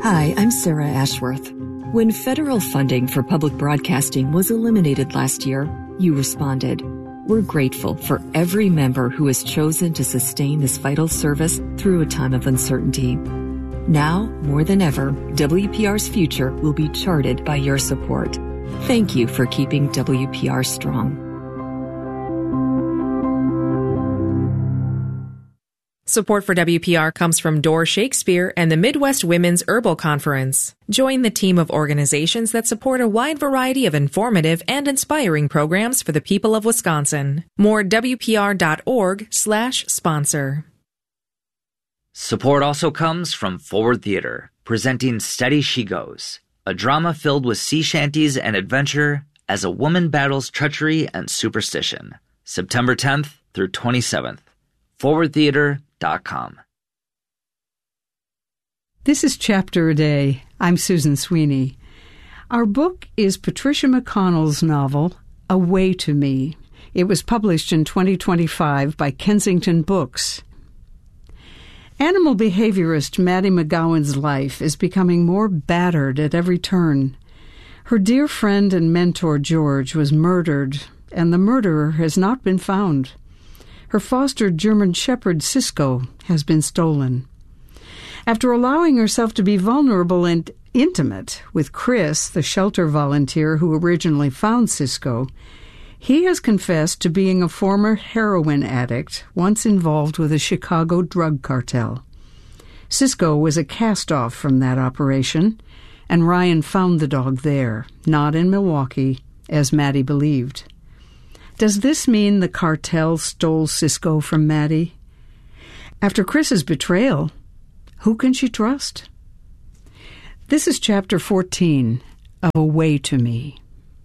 Hi, I'm Sarah Ashworth. When federal funding for public broadcasting was eliminated last year, you responded. We're grateful for every member who has chosen to sustain this vital service through a time of uncertainty. Now, more than ever, WPR's future will be charted by your support. Thank you for keeping WPR strong. Support for WPR comes from Door Shakespeare and the Midwest Women's Herbal Conference. Join the team of organizations that support a wide variety of informative and inspiring programs for the people of Wisconsin. More at WPR.org/sponsor. Support also comes from Forward Theater, presenting Steady She Goes, a drama filled with sea shanties and adventure as a woman battles treachery and superstition. September 10th through 27th. ForwardTheater.com. This is Chapter a Day. I'm Susan Sweeney. Our book is Patricia McConnell's novel, A Way to Me. It was published in 2025 by Kensington Books. Animal behaviorist Maddie McGowan's life is becoming more battered at every turn. Her dear friend and mentor George was murdered, and the murderer has not been found. Her fostered German Shepherd Cisco has been stolen. After allowing herself to be vulnerable and intimate with Chris, the shelter volunteer who originally found Cisco, he has confessed to being a former heroin addict once involved with a Chicago drug cartel. Cisco was a cast-off from that operation, and Ryan found the dog there, not in Milwaukee, as Maddie believed. Does this mean the cartel stole Cisco from Maddie? After Chris's betrayal, who can she trust? This is Chapter 14 of A Way to Me.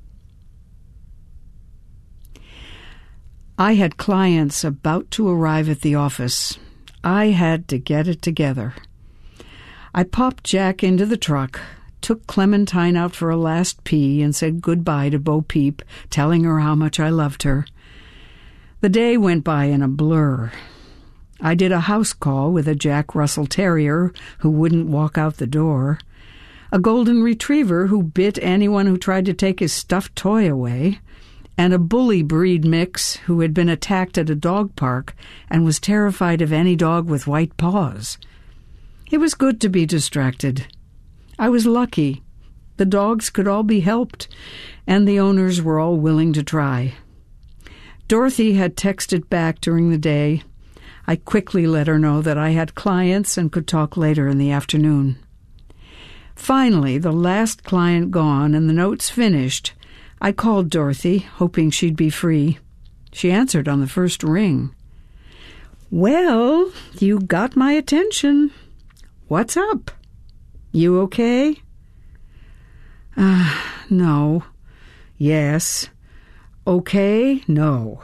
I had clients about to arrive at the office. I had to get it together. I popped Jack into the truck, took Clementine out for a last pee, and said goodbye to Bo Peep, telling her how much I loved her. The day went by in a blur. I did a house call with a Jack Russell Terrier who wouldn't walk out the door, a golden retriever who bit anyone who tried to take his stuffed toy away, and a bully breed mix who had been attacked at a dog park and was terrified of any dog with white paws. It was good to be distracted. I was lucky. The dogs could all be helped, and the owners were all willing to try. Dorothy had texted back during the day. I quickly let her know that I had clients and could talk later in the afternoon. Finally, the last client gone and the notes finished, I called Dorothy, hoping she'd be free. She answered on the first ring. "Well, you got my attention. What's up? You okay?" No. Yes. Okay? No.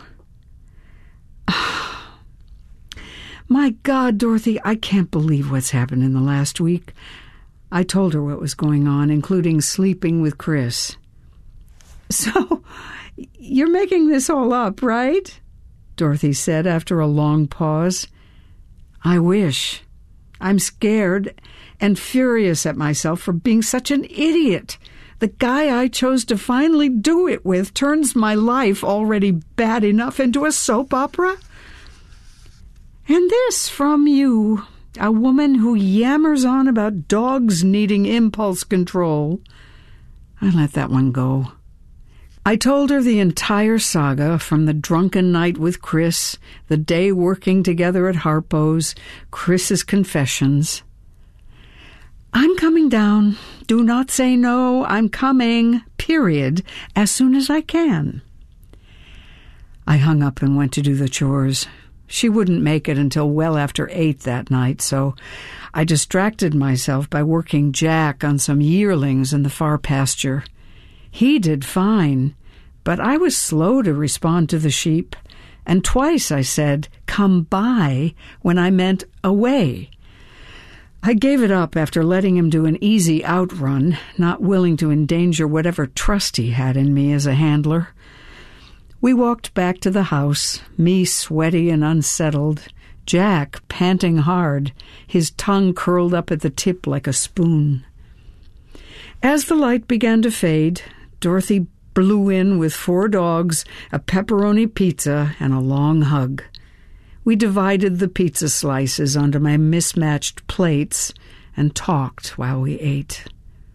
My God, Dorothy, I can't believe what's happened in the last week. I told her what was going on, including sleeping with Chris. "So, you're making this all up, right?" Dorothy said after a long pause. "I wish. I'm scared and furious at myself for being such an idiot. The guy I chose to finally do it with turns my life, already bad enough, into a soap opera. And this from you, a woman who yammers on about dogs needing impulse control." I let that one go. I told her the entire saga, from the drunken night with Chris, the day working together at Harpo's, Chris's confessions. "I'm coming down. Do not say no. I'm coming, period, as soon as I can." I hung up and went to do the chores. She wouldn't make it until well after 8 that night, so I distracted myself by working Jack on some yearlings in the far pasture. He did fine, but I was slow to respond to the sheep, and twice I said, "Come by," when I meant away. I gave it up after letting him do an easy outrun, not willing to endanger whatever trust he had in me as a handler. We walked back to the house, me sweaty and unsettled, Jack panting hard, his tongue curled up at the tip like a spoon. As the light began to fade, Dorothy blew in with 4 dogs, a pepperoni pizza, and a long hug. We divided the pizza slices onto my mismatched plates and talked while we ate.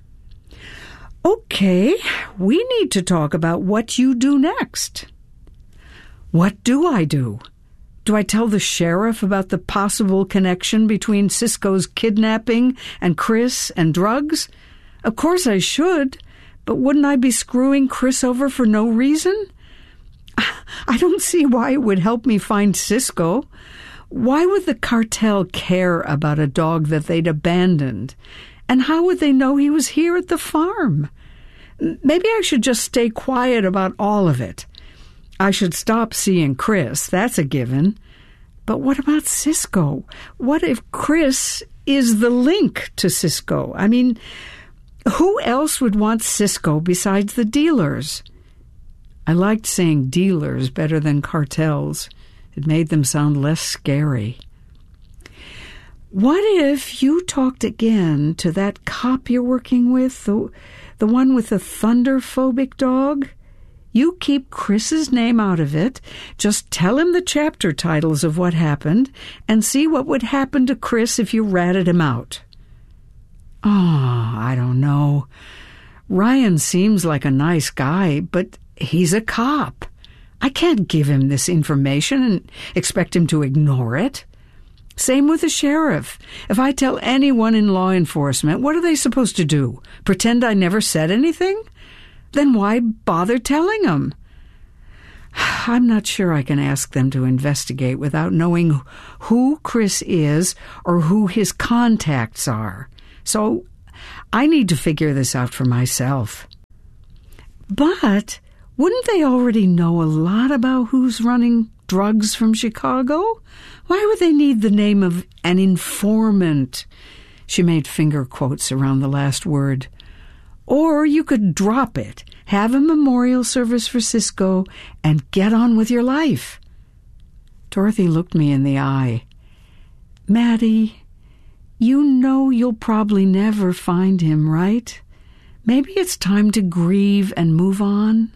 Okay, we need to talk about what you do next. What do I do? Do I tell the sheriff about the possible connection between Cisco's kidnapping and Chris and drugs? Of course I should, but wouldn't I be screwing Chris over for no reason? I don't see why it would help me find Cisco. Why would the cartel care about a dog that they'd abandoned? And how would they know he was here at the farm? Maybe I should just stay quiet about all of it. I should stop seeing Chris, that's a given. But what about Cisco? What if Chris is the link to Cisco? I mean, who else would want Cisco besides the dealers? I liked saying dealers better than cartels. It made them sound less scary. What if you talked again to that cop you're working with, the one with the thunder-phobic dog? You keep Chris's name out of it, just tell him the chapter titles of what happened, and see what would happen to Chris if you ratted him out. Oh, I don't know. Ryan seems like a nice guy, but he's a cop. I can't give him this information and expect him to ignore it. Same with the sheriff. If I tell anyone in law enforcement, what are they supposed to do? Pretend I never said anything? Then why bother telling them? I'm not sure I can ask them to investigate without knowing who Chris is or who his contacts are. So I need to figure this out for myself. But wouldn't they already know a lot about who's running drugs from Chicago? Why would they need the name of an informant? She made finger quotes around the last word. Or you could drop it, have a memorial service for Cisco, and get on with your life. Dorothy looked me in the eye. Maddie, you know you'll probably never find him, right? Maybe it's time to grieve and move on.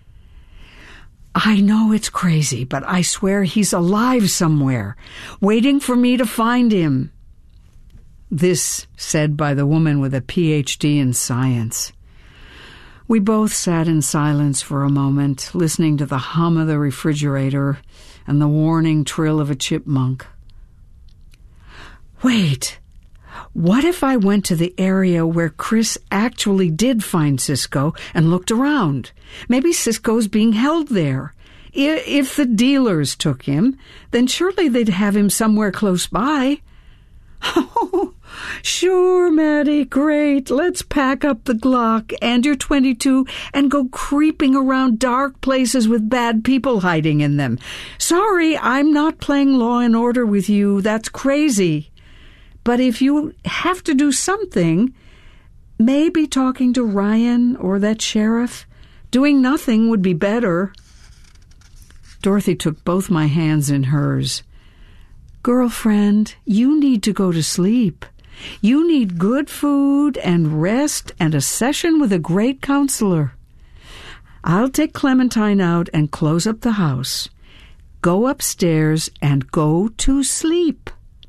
I know it's crazy, but I swear he's alive somewhere, waiting for me to find him. This said by the woman with a PhD in science. We both sat in silence for a moment, listening to the hum of the refrigerator and the warning trill of a chipmunk. Wait, what if I went to the area where Chris actually did find Cisco and looked around? Maybe Cisco's being held there. If the dealers took him, then surely they'd have him somewhere close by. Oh, sure, Maddie, great. Let's pack up the Glock and your .22 and go creeping around dark places with bad people hiding in them. Sorry, I'm not playing Law and Order with you. That's crazy. But if you have to do something, maybe talking to Ryan or that sheriff, doing nothing would be better. Dorothy took both my hands in hers. Girlfriend, you need to go to sleep. You need good food and rest and a session with a great counselor. I'll take Clementine out and close up the house. Go upstairs and go to sleep.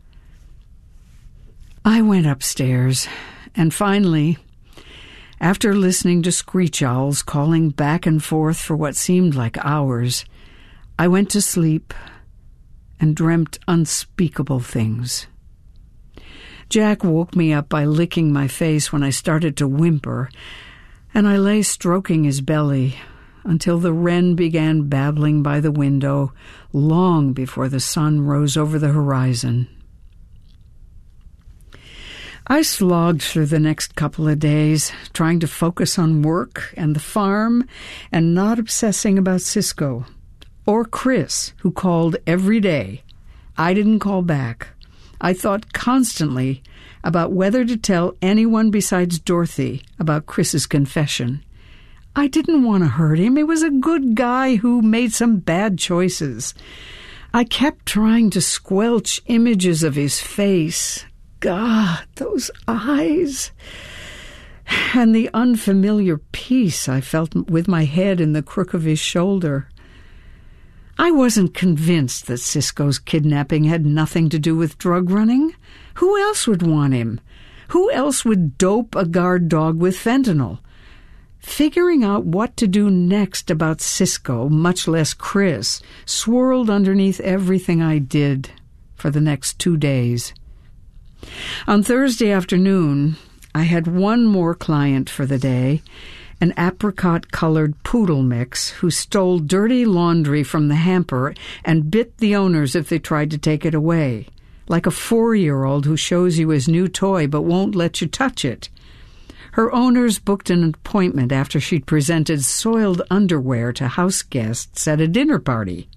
I went upstairs, and finally, after listening to screech owls calling back and forth for what seemed like hours, I went to sleep and dreamt unspeakable things. Jack woke me up by licking my face when I started to whimper, and I lay stroking his belly until the wren began babbling by the window long before the sun rose over the horizon. I slogged through the next couple of days, trying to focus on work and the farm and not obsessing about Cisco or Chris, who called every day. I didn't call back. I thought constantly about whether to tell anyone besides Dorothy about Chris's confession. I didn't want to hurt him. He was a good guy who made some bad choices. I kept trying to squelch images of his face. God, those eyes. And the unfamiliar peace I felt with my head in the crook of his shoulder. I wasn't convinced that Cisco's kidnapping had nothing to do with drug running. Who else would want him? Who else would dope a guard dog with fentanyl? Figuring out what to do next about Cisco, much less Chris, swirled underneath everything I did for the next 2 days. On Thursday afternoon, I had one more client for the day, an apricot-colored poodle mix who stole dirty laundry from the hamper and bit the owners if they tried to take it away, like a 4-year-old who shows you his new toy but won't let you touch it. Her owners booked an appointment after she'd presented soiled underwear to house guests at a dinner party.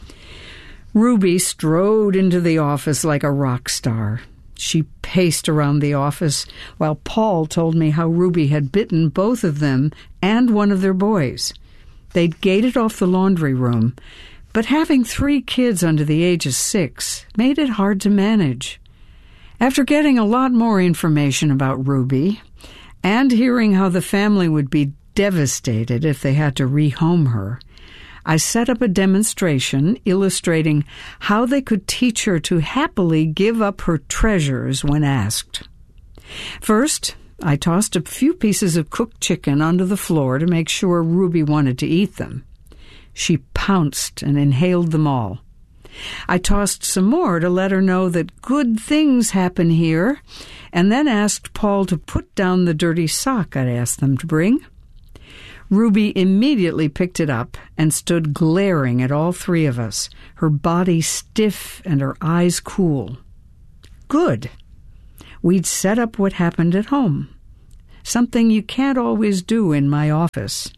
Ruby strode into the office like a rock star. She paced around the office while Paul told me how Ruby had bitten both of them and one of their boys. They'd gated off the laundry room, but having 3 kids under the age of 6 made it hard to manage. After getting a lot more information about Ruby, and hearing how the family would be devastated if they had to rehome her, I set up a demonstration illustrating how they could teach her to happily give up her treasures when asked. First, I tossed a few pieces of cooked chicken onto the floor to make sure Ruby wanted to eat them. She pounced and inhaled them all. I tossed some more to let her know that good things happen here, and then asked Paul to put down the dirty sock I'd asked them to bring. Ruby immediately picked it up and stood glaring at all 3 of us, her body stiff and her eyes cool. Good. We'd set up what happened at home, something you can't always do in my office.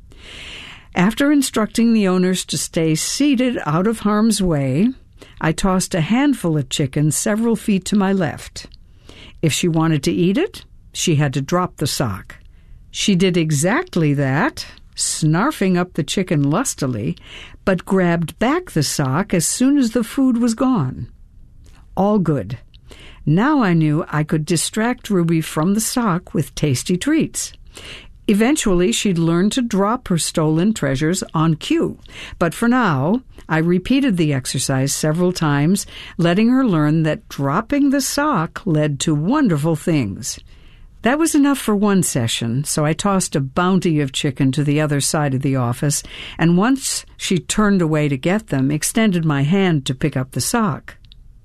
After instructing the owners to stay seated out of harm's way, I tossed a handful of chicken several feet to my left. If she wanted to eat it, she had to drop the sock. She did exactly that, snarfing up the chicken lustily, but grabbed back the sock as soon as the food was gone. All good. Now I knew I could distract Ruby from the sock with tasty treats. Eventually, she'd learn to drop her stolen treasures on cue. But for now, I repeated the exercise several times, letting her learn that dropping the sock led to wonderful things. That was enough for one session, so I tossed a bounty of chicken to the other side of the office, and once she turned away to get them, extended my hand to pick up the sock.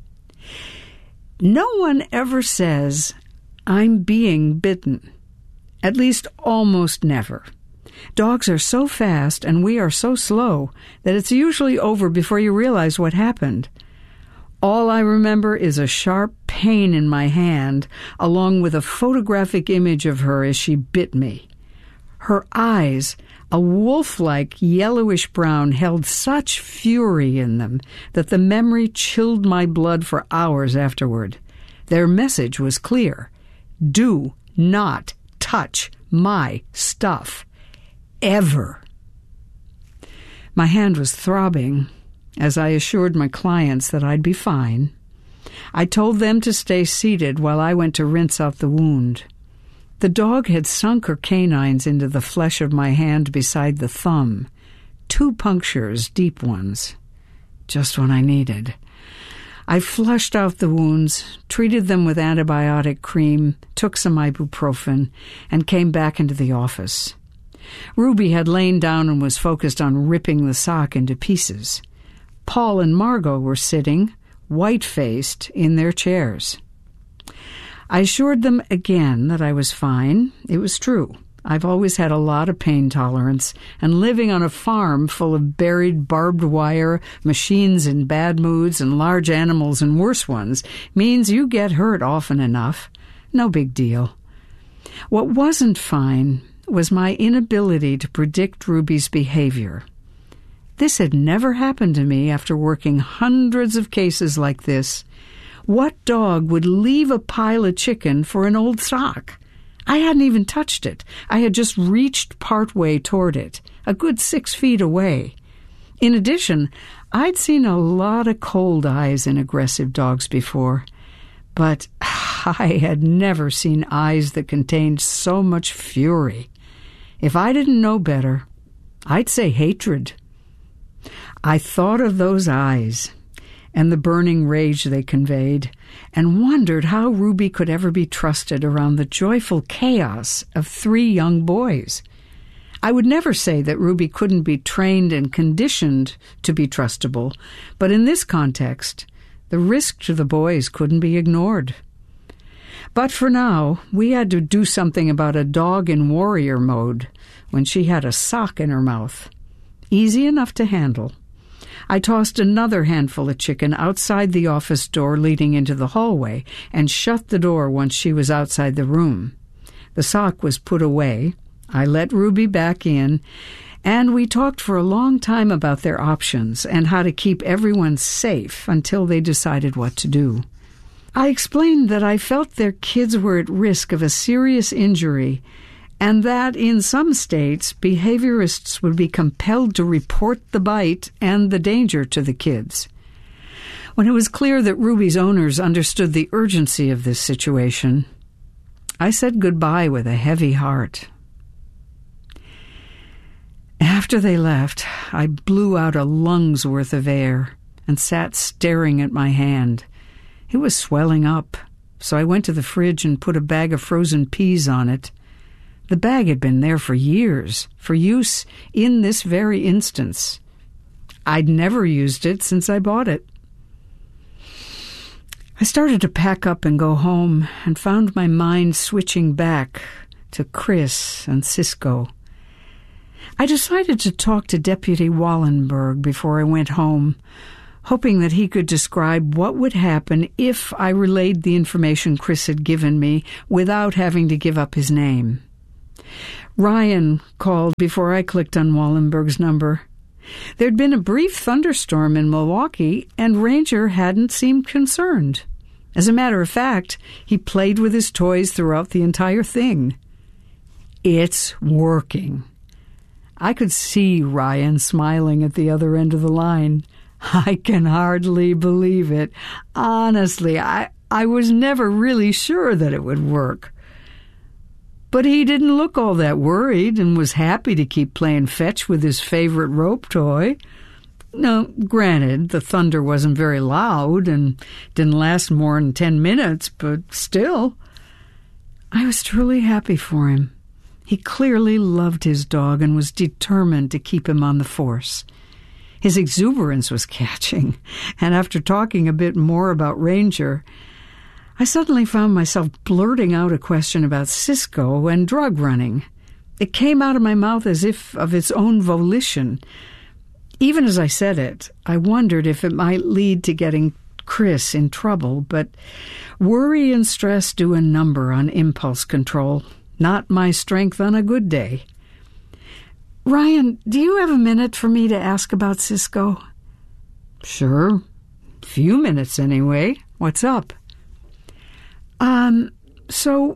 No one ever says, "I'm being bitten." At least almost never. Dogs are so fast and we are so slow that it's usually over before you realize what happened. All I remember is a sharp pain in my hand, along with a photographic image of her as she bit me. Her eyes, a wolf-like yellowish-brown, held such fury in them that the memory chilled my blood for hours afterward. Their message was clear. Do not touch my stuff. Ever. My hand was throbbing as I assured my clients that I'd be fine. I told them to stay seated while I went to rinse out the wound. The dog had sunk her canines into the flesh of my hand beside the thumb. 2 punctures, deep ones. Just what I needed. I flushed out the wounds, treated them with antibiotic cream, took some ibuprofen, and came back into the office. Ruby had lain down and was focused on ripping the sock into pieces. Paul and Margot were sitting, white-faced, in their chairs. I assured them again that I was fine. It was true. I've always had a lot of pain tolerance, and living on a farm full of buried barbed wire, machines in bad moods, and large animals in worse ones means you get hurt often enough. No big deal. What wasn't fine was my inability to predict Ruby's behavior. This had never happened to me after working hundreds of cases like this. What dog would leave a pile of chicken for an old sock? I hadn't even touched it. I had just reached partway toward it, a good 6 feet away. In addition, I'd seen a lot of cold eyes in aggressive dogs before, but I had never seen eyes that contained so much fury. If I didn't know better, I'd say hatred. I thought of those eyes and the burning rage they conveyed, and wondered how Ruby could ever be trusted around the joyful chaos of 3 young boys. I would never say that Ruby couldn't be trained and conditioned to be trustable, but in this context, the risk to the boys couldn't be ignored. But for now, we had to do something about a dog in warrior mode when she had a sock in her mouth. Easy enough to handle. I tossed another handful of chicken outside the office door leading into the hallway and shut the door once she was outside the room. The sock was put away. I let Ruby back in, and we talked for a long time about their options and how to keep everyone safe until they decided what to do. I explained that I felt their kids were at risk of a serious injury, and that in some states, behaviorists would be compelled to report the bite and the danger to the kids. When it was clear that Ruby's owners understood the urgency of this situation, I said goodbye with a heavy heart. After they left, I blew out a lung's worth of air and sat staring at my hand. It was swelling up, so I went to the fridge and put a bag of frozen peas on it. The bag had been there for years, for use in this very instance. I'd never used it since I bought it. I started to pack up and go home and found my mind switching back to Chris and Cisco. I decided to talk to Deputy Wallenberg before I went home, hoping that he could describe what would happen if I relayed the information Chris had given me without having to give up his name. Ryan called before I clicked on Wallenberg's number. There'd been a brief thunderstorm in Milwaukee, and Ranger hadn't seemed concerned. As a matter of fact, he played with his toys throughout the entire thing. It's working. I could see Ryan smiling at the other end of the line. I can hardly believe it. Honestly, I was never really sure that it would work. But he didn't look all that worried and was happy to keep playing fetch with his favorite rope toy. Now, granted, the thunder wasn't very loud and didn't last more than 10 minutes, but still, I was truly happy for him. He clearly loved his dog and was determined to keep him on the force. His exuberance was catching, and after talking a bit more about Ranger, I suddenly found myself blurting out a question about Cisco and drug running. It came out of my mouth as if of its own volition. Even as I said it, I wondered if it might lead to getting Chris in trouble, but worry and stress do a number on impulse control, not my strength on a good day. Ryan, do you have a minute for me to ask about Cisco? Sure. Few minutes anyway. What's up? So,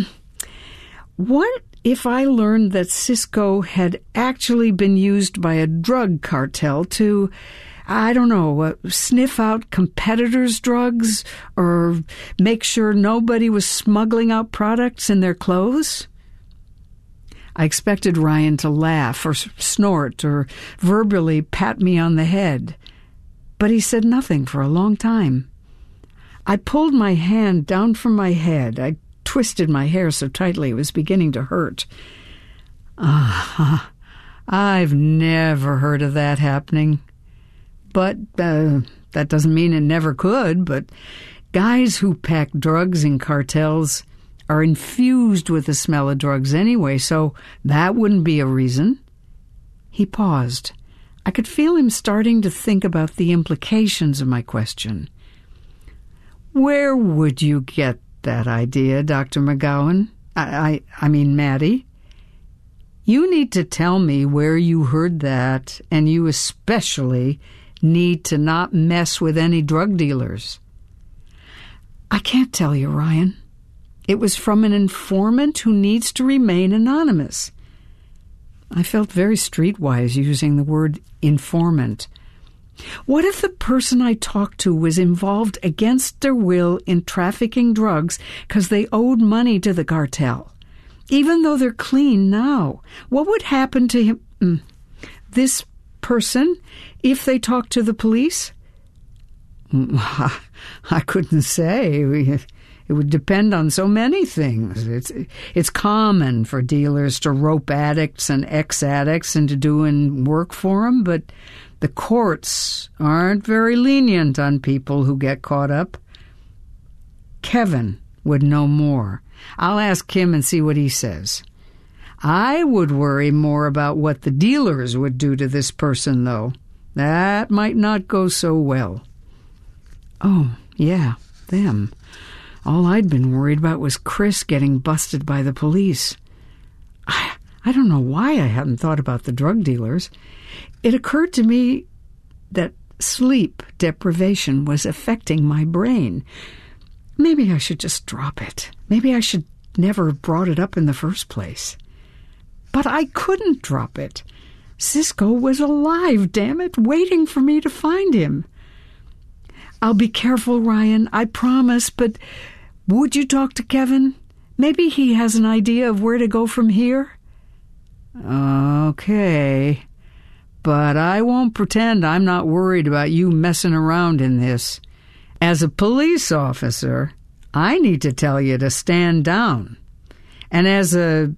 what if I learned that Cisco had actually been used by a drug cartel to, I don't know, sniff out competitors' drugs or make sure nobody was smuggling out products in their clothes? I expected Ryan to laugh or snort or verbally pat me on the head, but he said nothing for a long time. I pulled my hand down from my head. I twisted my hair so tightly it was beginning to hurt. I've never heard of that happening. But that doesn't mean it never could, but guys who pack drugs in cartels are infused with the smell of drugs anyway, so that wouldn't be a reason. He paused. I could feel him starting to think about the implications of my question. Where would you get that idea, Dr. McGowan? I mean, Maddie. You need to tell me where you heard that, and you especially need to not mess with any drug dealers. I can't tell you, Ryan. It was from an informant who needs to remain anonymous. I felt very streetwise using the word informant. What if the person I talked to was involved against their will in trafficking drugs because they owed money to the cartel? Even though they're clean now, what would happen to him, this person, if they talked to the police? I couldn't say. It would depend on so many things. It's common for dealers to rope addicts and ex-addicts into doing work for them, but the courts aren't very lenient on people who get caught up. Kevin would know more. I'll ask him and see what he says. I would worry more about what the dealers would do to this person, though. That might not go so well. Oh, yeah, them. All I'd been worried about was Chris getting busted by the police. I don't know why I hadn't thought about the drug dealers. It occurred to me that sleep deprivation was affecting my brain. Maybe I should just drop it. Maybe I should never have brought it up in the first place. But I couldn't drop it. Cisco was alive, damn it, waiting for me to find him. I'll be careful, Ryan, I promise, but would you talk to Kevin? Maybe he has an idea of where to go from here? Okay, but I won't pretend I'm not worried about you messing around in this. As a police officer, I need to tell you to stand down. And as a...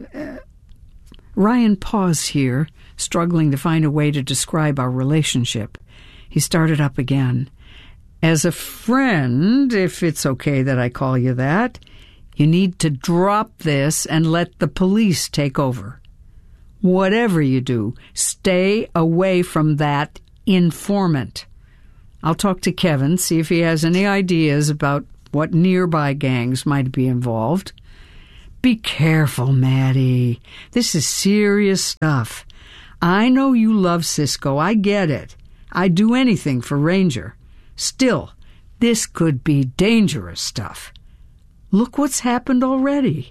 Ryan paused here, struggling to find a way to describe our relationship. He started up again. As a friend, if it's okay that I call you that, you need to drop this and let the police take over. Whatever you do, stay away from that informant. I'll talk to Kevin, see if he has any ideas about what nearby gangs might be involved. Be careful, Maddie. This is serious stuff. I know you love Cisco. I get it. I'd do anything for Ranger. Still, this could be dangerous stuff. Look what's happened already.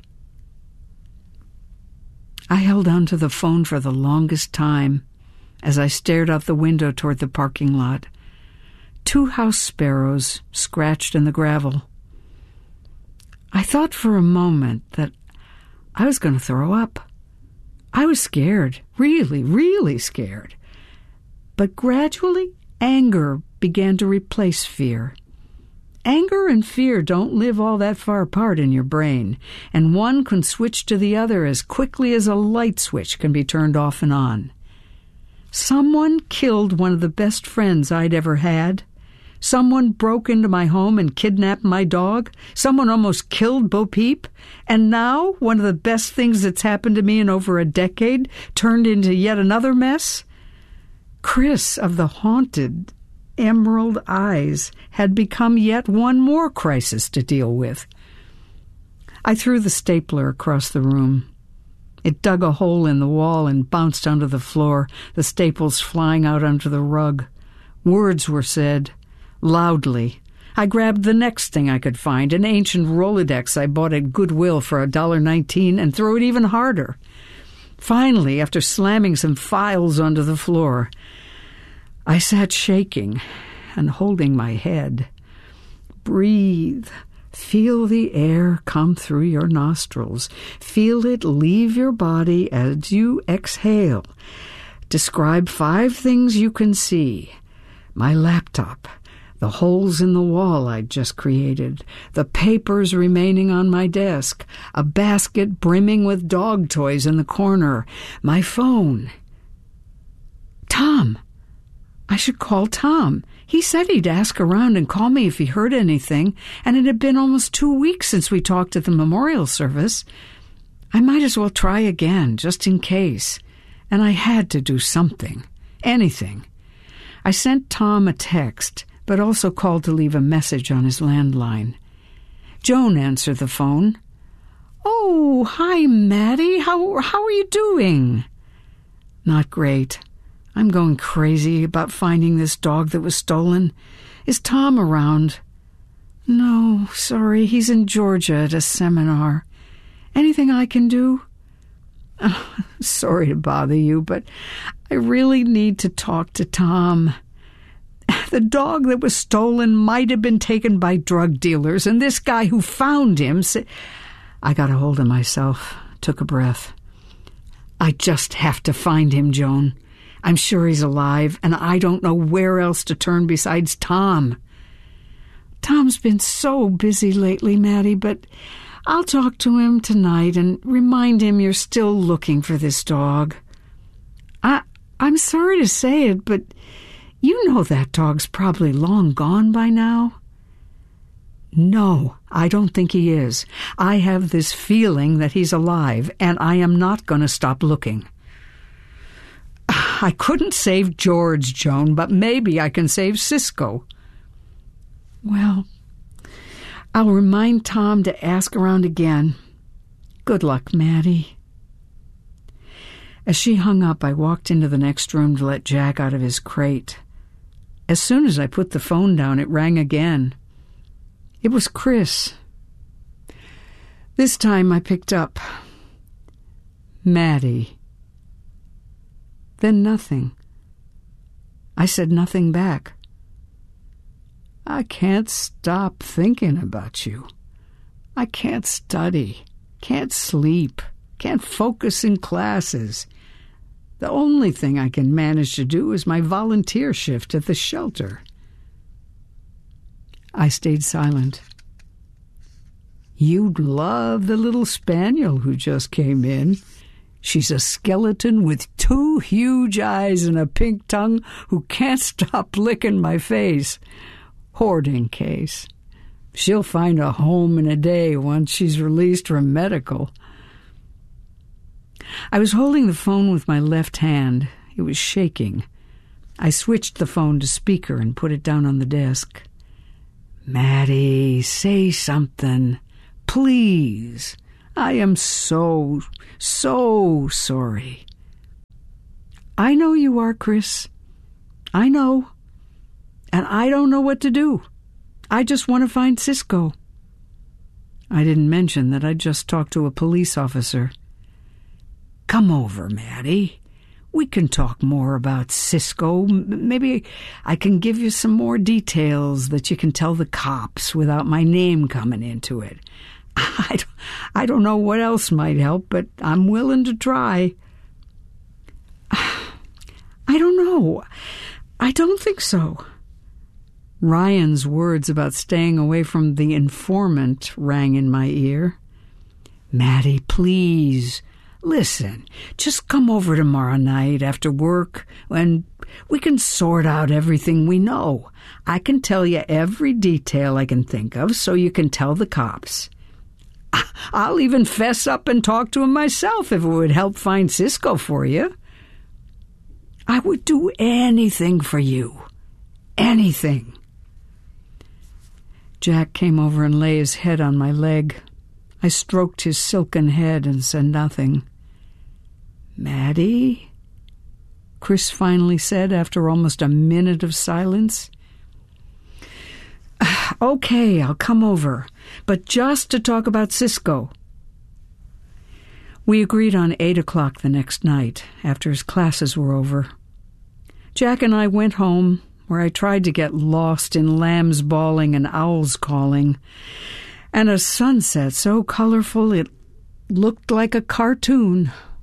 I held onto the phone for the longest time as I stared out the window toward the parking lot. 2 house sparrows scratched in the gravel. I thought for a moment that I was going to throw up. I was scared, really, really scared. But gradually, anger began to replace fear. Anger and fear don't live all that far apart in your brain, and one can switch to the other as quickly as a light switch can be turned off and on. Someone killed one of the best friends I'd ever had. Someone broke into my home and kidnapped my dog. Someone almost killed Bo Peep. And now, one of the best things that's happened to me in over a decade turned into yet another mess. Chris of the haunted emerald eyes had become yet one more crisis to deal with. I threw the stapler across the room. It dug a hole in the wall and bounced onto the floor, the staples flying out onto the rug. Words were said, loudly. I grabbed the next thing I could find, an ancient Rolodex I bought at Goodwill for $1.19, and threw it even harder. Finally, after slamming some files onto the floor, I sat shaking and holding my head. Breathe. Feel the air come through your nostrils. Feel it leave your body as you exhale. Describe 5 things you can see. My laptop, the holes in the wall I'd just created, the papers remaining on my desk, a basket brimming with dog toys in the corner, my phone. Tom. I should call Tom. He said he'd ask around and call me if he heard anything, and it had been almost 2 weeks since we talked at the memorial service. I might as well try again, just in case. And I had to do something. Anything. I sent Tom a text, but also called to leave a message on his landline. Joan answered the phone. "Oh, hi, Maddie. How are you doing?" "Not great. I'm going crazy about finding this dog that was stolen. Is Tom around?" "No, sorry. He's in Georgia at a seminar. Anything I can do?" Sorry to bother you, but I really need to talk to Tom. The dog that was stolen might have been taken by drug dealers, and this guy who found him said... I got a hold of myself, took a breath. I just have to find him, Joan. I'm sure he's alive, and I don't know where else to turn besides Tom. Tom's been so busy lately, Maddie, but I'll talk to him tonight and remind him you're still looking for this dog. I'm sorry to say it, but you know that dog's probably long gone by now. No, I don't think he is. I have this feeling that he's alive, and I am not going to stop looking. I couldn't save George, Joan, but maybe I can save Cisco. Well, I'll remind Tom to ask around again. Good luck, Maddie. As she hung up, I walked into the next room to let Jack out of his crate. As soon as I put the phone down, it rang again. It was Chris. This time I picked up. Maddie. Then nothing. I said nothing back. I can't stop thinking about you. I can't study, can't sleep, can't focus in classes. The only thing I can manage to do is my volunteer shift at the shelter. I stayed silent. You'd love the little spaniel who just came in. She's a skeleton with 2 huge eyes and a pink tongue who can't stop licking my face. Hoarding case. She'll find a home in a day once she's released from medical. I was holding the phone with my left hand. It was shaking. I switched the phone to speaker and put it down on the desk. Maddie, say something. Please. I am so sorry. I know you are, Chris. I know. And I don't know what to do. I just want to find Cisco. I didn't mention that I just talked to a police officer. Come over, Maddie. We can talk more about Cisco. Maybe I can give you some more details that you can tell the cops without my name coming into it. I don't know what else might help, but I'm willing to try. I don't know. I don't think so. Ryan's words about staying away from the informant rang in my ear. Maddie, please. Listen, just come over tomorrow night after work and we can sort out everything we know. I can tell you every detail I can think of so you can tell the cops. I'll even fess up and talk to him myself if it would help find Cisco for you. I would do anything for you. Anything. Jack came over and lay his head on my leg. I stroked his silken head and said nothing. Maddie? Chris finally said after almost a minute of silence. Okay, I'll come over, but just to talk about Cisco. We agreed on 8 o'clock the next night, after his classes were over. Jack and I went home, where I tried to get lost in lambs bawling and owls calling, and a sunset so colorful it looked like a cartoon.